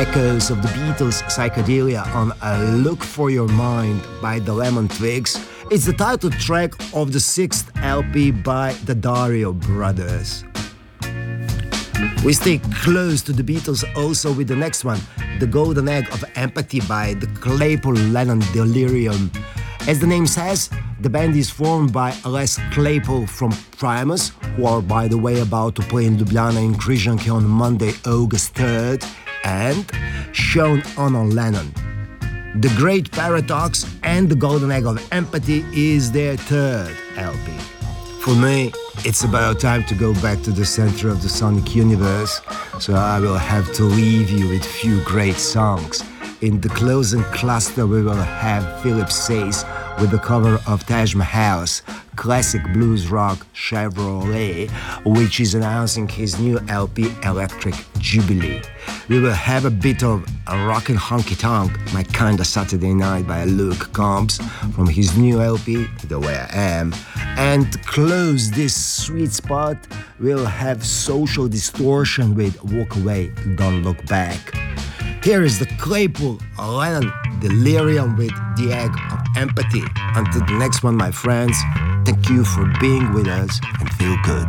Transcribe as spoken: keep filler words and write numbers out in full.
echoes of the Beatles' psychedelia on A Look for Your Mind by the Lemon Twigs. It's the title track of the sixth L P by the Dario Brothers. We stay close to the Beatles also with the next one, The Golden Egg of Empathy by the Claypool Lennon Delirium. As the name says, the band is formed by Les Claypool from Primus, who are by the way about to play in Ljubljana in Križanke on Monday, August third, and Sean Ono Lennon. The Great Paradox and The Golden Egg of Empathy is their third L P. For me, it's about time to go back to the center of the sonic universe, so I will have to leave you with few great songs. In the closing cluster we will have Philip Says with the cover of Taj Mahal's classic blues rock Chevrolet, which is announcing his new L P Electric Jubilee. We will have a bit of a rockin' honky tonk, My Kinda Saturday Night by Luke Combs from his new L P The Way I Am. And to close this sweet spot, we'll have Social Distortion with Walk Away, Don't Look Back. Here is the Claypool Lennon Delirium with The Egg of Empathy. Until the next one, my friends, thank you for being with us and feel good.